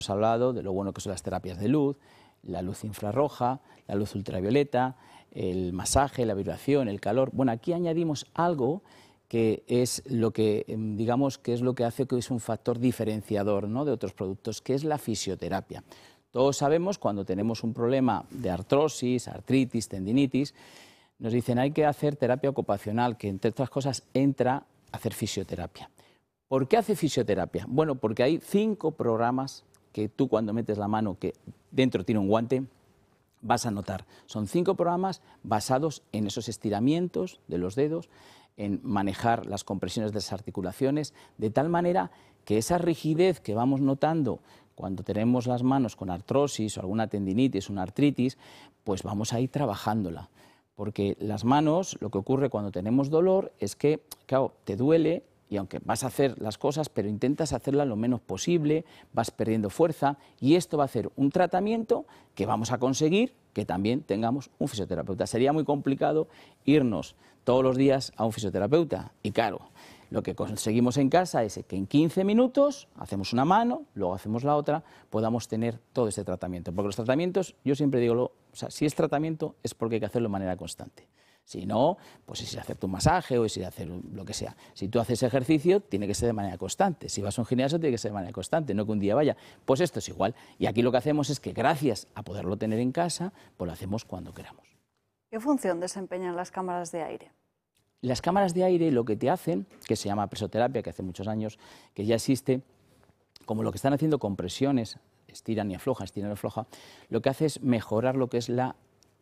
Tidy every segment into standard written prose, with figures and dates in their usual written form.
Hemos hablado de lo bueno que son las terapias de luz, la luz infrarroja, la luz ultravioleta, el masaje, la vibración, el calor. Bueno, aquí añadimos algo que es lo que, digamos, que es lo que hace que es un factor diferenciador, ¿no?, de otros productos, que es la fisioterapia. Todos sabemos cuando tenemos un problema de artrosis, artritis, tendinitis, nos dicen hay que hacer terapia ocupacional, que entre otras cosas entra a hacer fisioterapia. ¿Por qué hace fisioterapia? Bueno, porque hay 5 programas que tú cuando metes la mano, que dentro tiene un guante, vas a notar. Son 5 programas basados en esos estiramientos de los dedos, en manejar las compresiones de las articulaciones, de tal manera que esa rigidez que vamos notando cuando tenemos las manos con artrosis o alguna tendinitis, una artritis, pues vamos a ir trabajándola. Porque las manos, lo que ocurre cuando tenemos dolor es que, claro, te duele y aunque vas a hacer las cosas, pero intentas hacerlas lo menos posible, vas perdiendo fuerza y esto va a hacer un tratamiento que vamos a conseguir que también tengamos un fisioterapeuta. Sería muy complicado irnos todos los días a un fisioterapeuta y claro, lo que conseguimos en casa es que en 15 minutos hacemos una mano, luego hacemos la otra, podamos tener todo ese tratamiento. Porque los tratamientos, yo siempre digo, o sea, si es tratamiento es porque hay que hacerlo de manera constante. Si no, pues es ir a hacerte un masaje o es ir a hacer lo que sea. Si tú haces ejercicio, tiene que ser de manera constante. Si vas a un gimnasio, tiene que ser de manera constante, no que un día vaya. Pues esto es igual. Y aquí lo que hacemos es que gracias a poderlo tener en casa, pues lo hacemos cuando queramos. ¿Qué función desempeñan las cámaras de aire? Las cámaras de aire lo que te hacen, que se llama presoterapia, que hace muchos años que ya existe, como lo que están haciendo con presiones, estiran y aflojan, lo que hace es mejorar lo que es la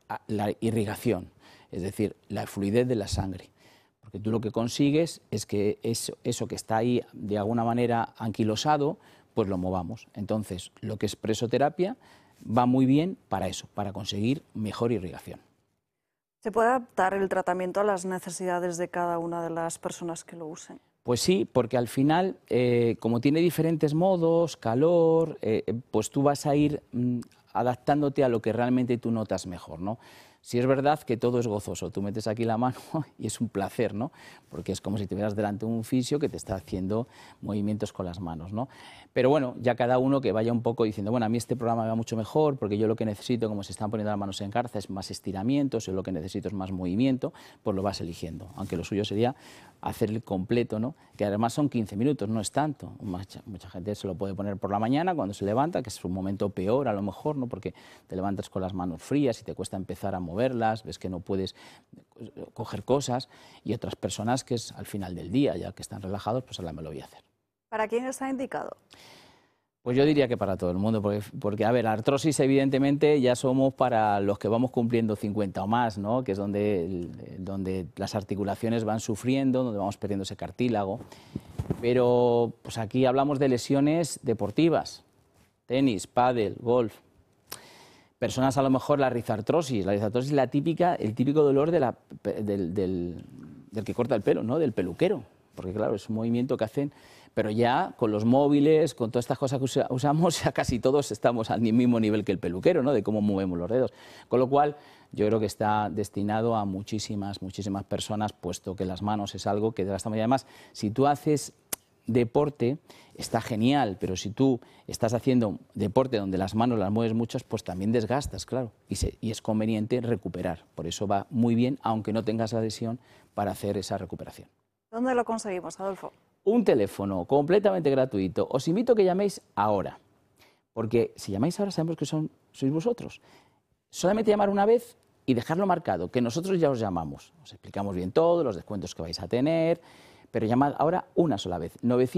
irrigación, es decir, la fluidez de la sangre. Porque tú lo que consigues es que eso que está ahí de alguna manera anquilosado, pues lo movamos. Entonces, lo que es presoterapia va muy bien para eso, para conseguir mejor irrigación. ¿Se puede adaptar el tratamiento a las necesidades de cada una de las personas que lo usen? Pues sí, porque al final, como tiene diferentes modos, calor, pues tú vas a ir adaptándote a lo que realmente tú notas mejor, ¿no? Si es verdad que todo es gozoso, tú metes aquí la mano y es un placer, ¿no? Porque es como si tuvieras delante un fisio que te está haciendo movimientos con las manos, ¿no? Pero bueno, ya cada uno que vaya un poco diciendo, bueno, a mí este programa me va mucho mejor porque yo lo que necesito, como se están poniendo las manos en garza, es más estiramientos, yo lo que necesito es más movimiento, pues lo vas eligiendo. Aunque lo suyo sería hacer el completo, ¿no? Que además son 15 minutos, no es tanto. Mucha gente se lo puede poner por la mañana cuando se levanta, que es un momento peor a lo mejor, ¿no? Porque te levantas con las manos frías y te cuesta empezar a moverlas, ves que no puedes coger cosas, y otras personas que es al final del día, ya que están relajados, pues ahora me lo voy a hacer. ¿Para quién está indicado? Pues yo diría que para todo el mundo, porque a ver, artrosis evidentemente ya somos para los que vamos cumpliendo 50 o más, ¿no? Que es donde las articulaciones van sufriendo, donde vamos perdiendo ese cartílago, pero pues aquí hablamos de lesiones deportivas, tenis, pádel, golf. Personas a lo mejor la rizartrosis es la típica, el típico dolor del que corta el pelo, ¿no? Del peluquero, porque claro, es un movimiento que hacen, pero ya con los móviles, con todas estas cosas que usamos, ya casi todos estamos al mismo nivel que el peluquero, ¿no? De cómo movemos los dedos. Con lo cual, yo creo que está destinado a muchísimas personas, puesto que las manos es algo que desgastamos. Y además, si tú haces deporte, está genial, pero si tú estás haciendo deporte donde las manos las mueves muchas, pues también desgastas, claro, y es conveniente recuperar. Por eso va muy bien, aunque no tengas la lesión, para hacer esa recuperación. ¿Dónde lo conseguimos, Adolfo? Un teléfono completamente gratuito. Os invito a que llaméis ahora, porque si llamáis ahora sabemos que sois vosotros. Solamente llamar una vez y dejarlo marcado, que nosotros ya os llamamos. Os explicamos bien todo, los descuentos que vais a tener, pero llamad ahora una sola vez,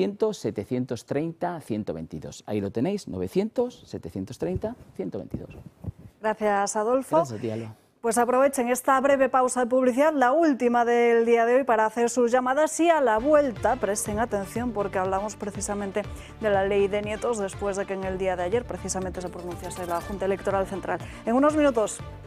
900-730-122. Ahí lo tenéis, 900-730-122. Gracias, Adolfo. Gracias a ti, Alba. Pues aprovechen esta breve pausa de publicidad, la última del día de hoy, para hacer sus llamadas, y a la vuelta presten atención porque hablamos precisamente de la ley de nietos después de que en el día de ayer precisamente se pronunciase la Junta Electoral Central. En unos minutos